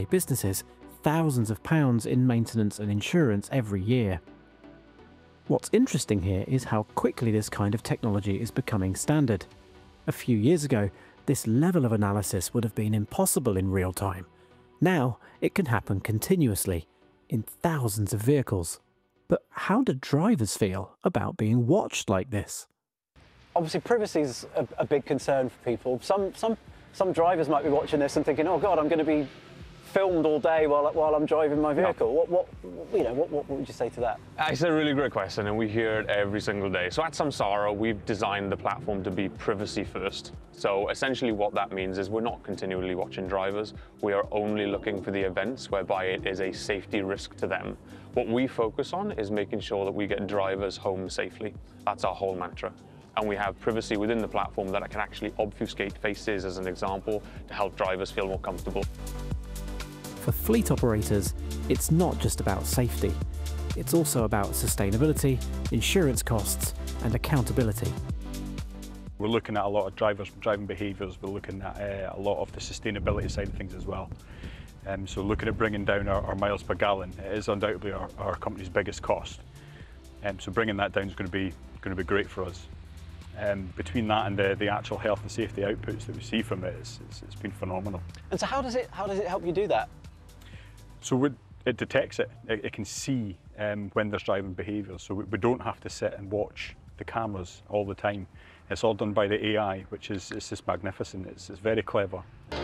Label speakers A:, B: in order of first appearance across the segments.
A: save businesses thousands of pounds in maintenance and insurance every year. What's interesting here is how quickly this kind of technology is becoming standard. A few years ago, this level of analysis would have been impossible in real time. Now, it can happen continuously, in thousands of vehicles. But how do drivers feel about being watched like this?
B: Obviously, privacy is a big concern for people. Some drivers might be watching this and thinking, "Oh God, I'm going to be filmed all day while I'm driving my vehicle."
C: No.
B: What would you say to that?
C: It's a really great question, and we hear it every single day. So at Samsara, we've designed the platform to be privacy first. So essentially what that means is we're not continually watching drivers. We are only looking for the events whereby it is a safety risk to them. What we focus on is making sure that we get drivers home safely. That's our whole mantra. And we have privacy within the platform that can actually obfuscate faces, as an example, to help drivers feel more comfortable.
A: For fleet operators, it's not just about safety. It's also about sustainability, insurance costs, and accountability.
D: We're looking at a lot of driving behaviours. We're looking at a lot of the sustainability side of things as well. So looking at bringing down our miles per gallon, it is undoubtedly our company's biggest cost. So bringing that down is going to be great for us. Between that and the actual health and safety outputs that we see from it, it's been phenomenal.
B: And so how does it help you do that?
D: So it detects it. It can see when there's driving behaviours, so we don't have to sit and watch the cameras all the time. It's all done by the AI, which is just magnificent. It's very clever.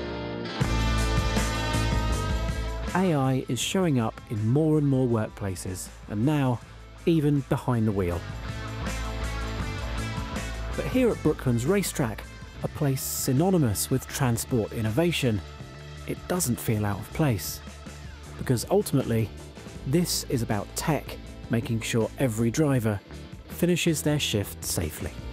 A: AI is showing up in more and more workplaces, and now even behind the wheel. But here at Brooklands Racetrack, a place synonymous with transport innovation, it doesn't feel out of place. Because ultimately, this is about tech making sure every driver finishes their shift safely.